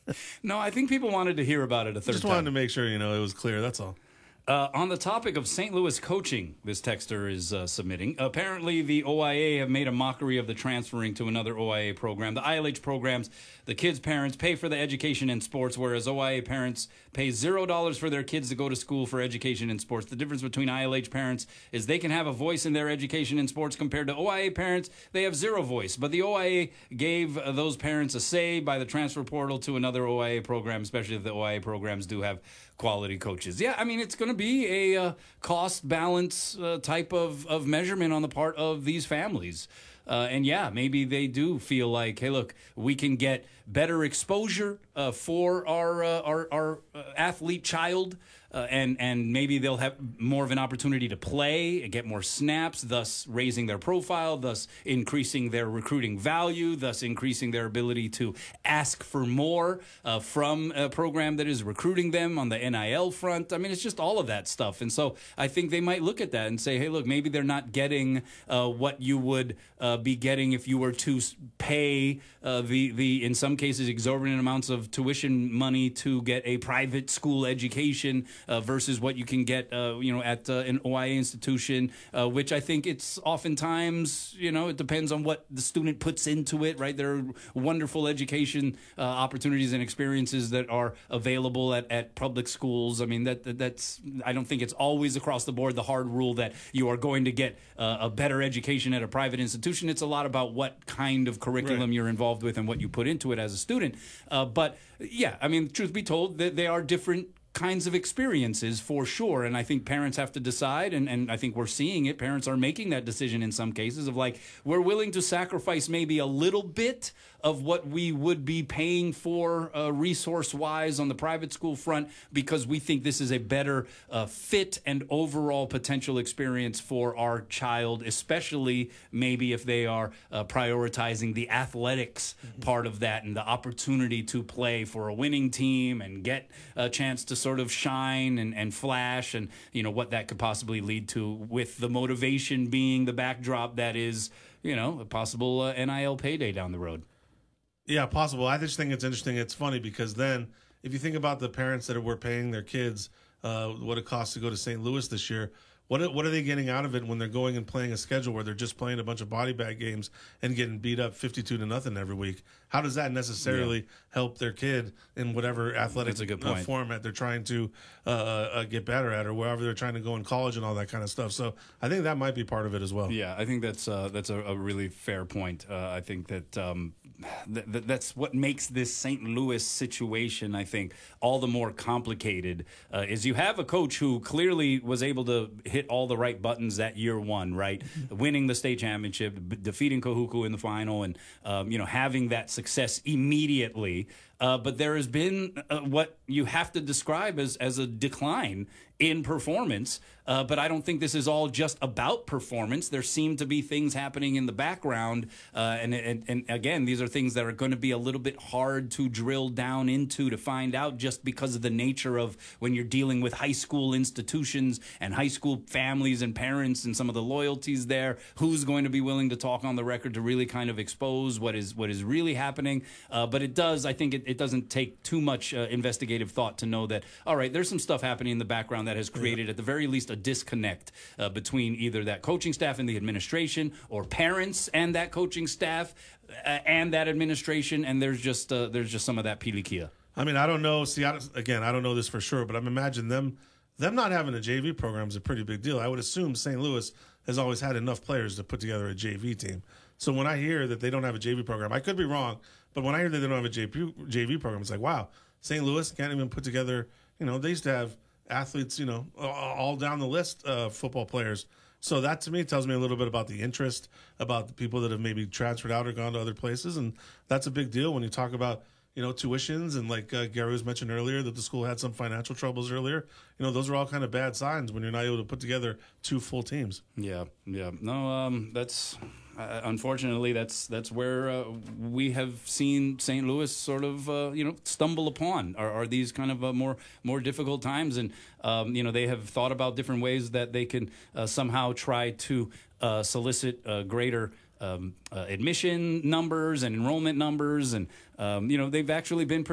No, I think people wanted to hear about it a third Just time. wanted to make sure it was clear. That's all. On the topic of St. Louis coaching, this texter is submitting. Apparently, the OIA have made a mockery of the transferring to another OIA program. The ILH programs, the kids' parents pay for the education in sports, whereas OIA parents pay $0 for their kids to go to school for education in sports. The difference between ILH parents is they can have a voice in their education in sports compared to OIA parents. They have zero voice. But the OIA gave those parents a say by the transfer portal to another OIA program, especially if the OIA programs do have quality coaches. Yeah, I mean, it's going to be a cost balance type of measurement on the part of these families. And yeah, maybe they do feel like, hey, look, we can get better exposure for our athlete child, and maybe they'll have more of an opportunity to play and get more snaps, thus raising their profile, thus increasing their recruiting value, thus increasing their ability to ask for more from a program that is recruiting them on the NIL front. I mean, it's just all of that stuff. And so I think they might look at that and say, hey, look, maybe they're not getting what you would be getting if you were to pay the in some cases exorbitant amounts of tuition money to get a private school education versus what you can get at an OIA institution, which I think it's oftentimes it depends on what the student puts into it, right? There are wonderful education opportunities and experiences that are available at public schools. I mean that's I don't think it's always across the board the hard rule that you are going to get a better education at a private institution. It's a lot about what kind of curriculum you're involved with and what you put into it as a student. But yeah, I mean, truth be told, they are different kinds of experiences for sure. And I think parents have to decide, and I think we're seeing it. Parents are making that decision in some cases of like, we're willing to sacrifice maybe a little bit of what we would be paying for resource-wise on the private school front because we think this is a better fit and overall potential experience for our child, especially maybe if they are prioritizing the athletics part of that and the opportunity to play for a winning team and get a chance to sort of shine and flash and what that could possibly lead to, with the motivation being the backdrop that is a possible NIL payday down the road. Yeah, possible. I just think it's interesting. It's funny because then if you think about the parents that were paying their kids what it costs to go to St. Louis this year, what are they getting out of it when they're going and playing a schedule where they're just playing a bunch of body bag games and getting beat up 52-0 every week? How does that necessarily help their kid in whatever athletic format they're trying to get better at, or wherever they're trying to go in college and all that kind of stuff? So I think that might be part of it as well. Yeah, I think that's a really fair point. I think that that's what makes this St. Louis situation, I think, all the more complicated. Is you have a coach who clearly was able to hit all the right buttons that year one, right? Winning the state championship, defeating Kahuku in the final, and having that success immediately. But there has been what you have to describe as a decline in performance. But I don't think this is all just about performance. There seem to be things happening in the background. And again, these are things that are going to be a little bit hard to drill down into to find out, just because of the nature of when you're dealing with high school institutions and high school families and parents and some of the loyalties there. Who's going to be willing to talk on the record to really kind of expose what is really happening? But it does, I think it doesn't take too much investigative thought to know that, all right, there's some stuff happening in the background that has created, at the very least, a disconnect between either that coaching staff and the administration, or parents and that coaching staff and that administration, and there's just some of that pilikia. I mean, I don't know. See, I don't know this for sure, but I'm imagining them not having a JV program is a pretty big deal. I would assume St. Louis has always had enough players to put together a JV team. So when I hear that they don't have a JV program, I could be wrong, but when I hear that they don't have a JV program, it's like, wow, St. Louis can't even put together, they used to have athletes, all down the list of football players. So that to me tells me a little bit about the interest, about the people that have maybe transferred out or gone to other places. And that's a big deal when you talk about, tuitions, and like Gary was mentioned earlier that the school had some financial troubles earlier. Those are all kind of bad signs when you're not able to put together two full teams. Yeah. No, that's unfortunately that's where we have seen St. Louis sort of stumble upon are these kind of more difficult times, and they have thought about different ways that they can somehow try to solicit greater admission numbers and enrollment numbers, and they've actually been